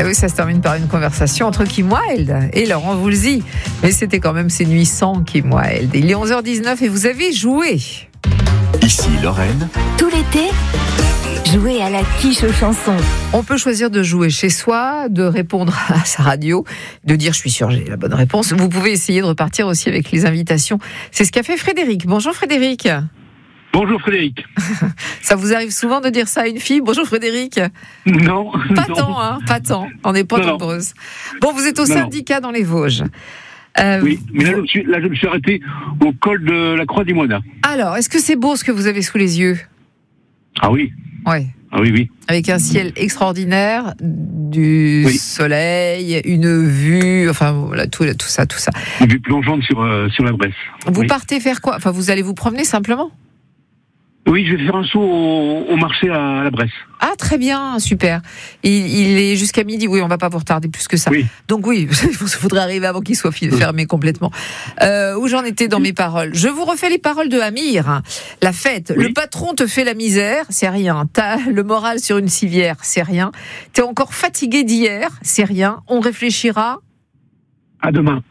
Ah oui, ça se termine par une conversation entre Kim Wilde et Laurent Voulzy. Mais c'était quand même ces nuits sans Kim Wilde. Il est 11h19 et vous avez joué. Ici Lorraine. Tout l'été, jouez à la quiche aux chansons. On peut choisir de jouer chez soi, de répondre à sa radio, de dire je suis sûr j'ai la bonne réponse. Vous pouvez essayer de repartir aussi avec les invitations. C'est ce qu'a fait Frédéric. Bonjour Frédéric. Bonjour Frédéric. Ça vous arrive souvent de dire ça à une fille? Bonjour Frédéric. Non. Pas non. tant, hein, pas tant. On n'est pas Non. nombreuses. Bon, vous êtes au syndicat dans les Vosges. Oui, mais là je me suis arrêté au col de la Croix d'Imoina. Alors, est-ce que c'est beau ce que vous avez sous les yeux? Ah oui. Ouais. Ah oui, oui. Avec un ciel extraordinaire, du soleil, une vue, enfin voilà, tout ça. Une vue plongeante sur la Bresse. Vous Oui. partez faire quoi? Enfin, vous allez vous promener simplement? Oui, je vais faire un saut au marché à la Bresse. Ah, très bien, super. Il est jusqu'à midi. Oui, on va pas vous retarder plus que ça. Oui. Donc oui, il faudrait arriver avant qu'il soit fermé complètement. Où j'en étais dans mes paroles? Je vous refais les paroles de Amir. La fête. Oui. Le patron te fait la misère, c'est rien. T'as le moral sur une civière, c'est rien. T'es encore fatigué d'hier, c'est rien. On réfléchira À demain.